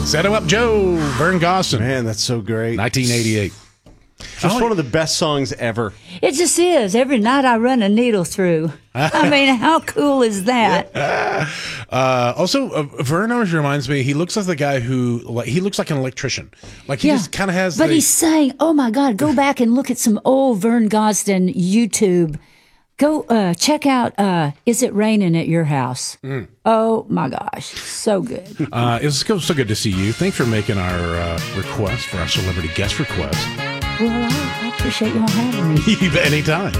Set Him Up Joe, Vern Gosdin. Man, that's so great. 1988. Just one of the best songs ever. It just is. Every night I run a needle through. I mean, how cool is that? Also, Vern always reminds me, he looks like the guy he looks like an electrician. Like, he just kind of has But he's saying, oh, my God, go back and look at some old Vern Gosdin YouTube. Go check out Is It Raining at Your House? Oh, my gosh. So good. It was so good to see you. Thanks for making our request, for our celebrity guest request. Well, I appreciate y'all having me. Anytime.